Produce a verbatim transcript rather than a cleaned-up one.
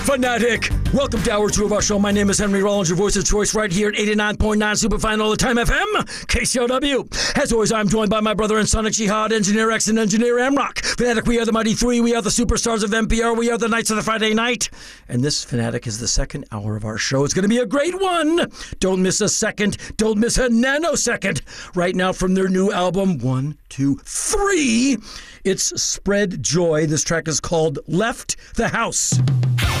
Fanatic! Welcome to hour two of our show. My name is Henry Rollins, your voice of choice right here at eighty-nine point nine Superfine all the time F M, K C O W. As always, I'm joined by my brother and Sonic Jihad, Engineer X and Engineer Amrock. Fanatic, we are the Mighty Three. We are the superstars of N P R. We are the Knights of the Friday Night. And this, Fanatic, is the second hour of our show. It's going to be a great one. Don't miss a second. Don't miss a nanosecond. Right now from their new album, One, Two, Three. It's Spread Joy. This track is called Left the House.